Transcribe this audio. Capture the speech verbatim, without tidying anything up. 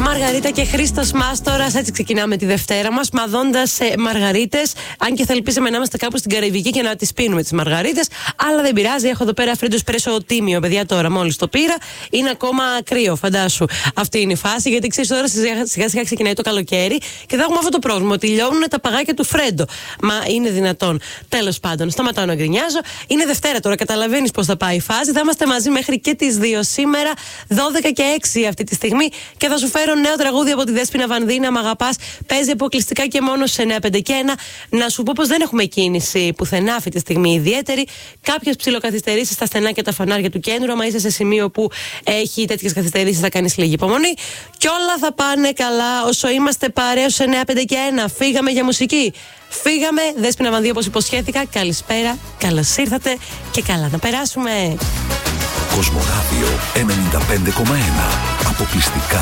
Μαργαρίτα και Χρήστος Μάστορας. Έτσι ξεκινάμε τη Δευτέρα μας, μαδώντας ε, μαργαρίτες. Αν και θα ελπίσαμε να είμαστε κάπου στην Καραϊβική και να τις πίνουμε τις μαργαρίτες. Αλλά δεν πειράζει. Έχω εδώ πέρα φρέντο εσπρέσο τίμιο, παιδιά, τώρα μόλις το πήρα. Είναι ακόμα κρύο, φαντάσου. Αυτή είναι η φάση, γιατί ξέρεις τώρα σιγά σιγά ξεκινάει το καλοκαίρι και θα έχουμε αυτό το πρόβλημα ότι λιώνουν τα παγάκια του φρέντο. Μα είναι δυνατόν? Τέλος πάντων, σταματάω να γκρινιάζω. Είναι Δευτέρα τώρα, καταλαβαίνεις πώς θα πάει η φάση. Θα είμαστε μαζί μέχρι και τις δύο σήμερα, δώδεκα και έξι αυτή τη στιγμή, και θα σου φέρω νέο τραγούδι από τη Δέσποινα Βανδίνα. Μ' αγαπάς, παίζει αποκλειστικά και μόνο σε εννιά πέντε και ένα. Να σου πω πως δεν έχουμε κίνηση πουθενά αυτή τη στιγμή ιδιαίτερη. Κάποιες ψιλοκαθυστερήσεις στα στενά και τα φανάρια του κέντρου. Άμα είσαι σε σημείο που έχει τέτοιες καθυστερήσεις, θα κάνεις λίγη υπομονή. Και όλα θα πάνε καλά όσο είμαστε παρέα σε εννιά πέντε και ένα. Φύγαμε για μουσική. Φύγαμε, Δέσποινα Βανδίνα, όπως υποσχέθηκα. Καλησπέρα, καλώς ήρθατε και καλά να περάσουμε. Κοσμοράδιο ενενήντα πέντε κόμμα ένα. Αποκλειστικά